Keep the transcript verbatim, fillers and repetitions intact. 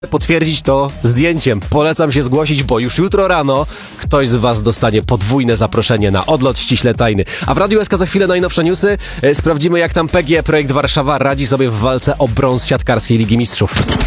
potwierdzić to zdjęciem. Polecam się zgłosić, bo już jutro rano ktoś z was dostanie podwójne zaproszenie na odlot ściśle tajny. A w Radiu S K za chwilę najnowsze newsy. E, Sprawdzimy, jak tam P G E Projekt Warszawa radzi sobie w walce o brąz siatkarskiej Ligi Mistrzów.